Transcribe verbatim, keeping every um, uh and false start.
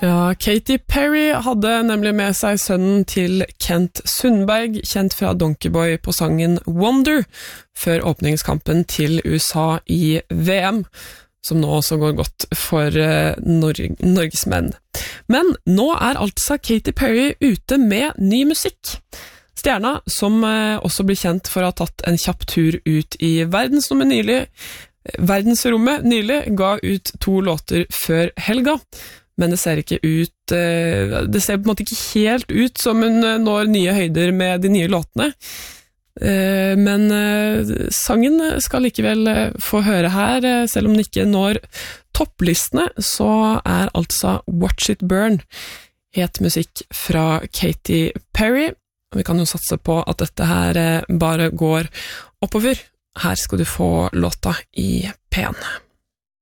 Ja, Katy Perry hadde nemlig med seg sønnen til Kent Sundberg, kjent fra Donkeyboy på sangen Wonder, før åpningskampen til U S A i V M, som nå også går godt for uh, Norge, Norges menn. Men nå er altså Katy Perry ute med ny musikk. Stjerna, som uh, også blir kjent for å ha tatt en kjapp tur ut i verdensrommet nylig, verdensrommet nylig, ga ut to låter før helga. Men det ser ikke ut, det ser på en måte ikke helt ut som hun når nye høyder med de nye låtene. Men sangen skal likevel få høre her, selv om den ikke når topplistene, så er altså Watch It Burn het musikk fra Katy Perry. Vi kan jo satse på at dette her bare går oppover. Her skal du få låta i P en.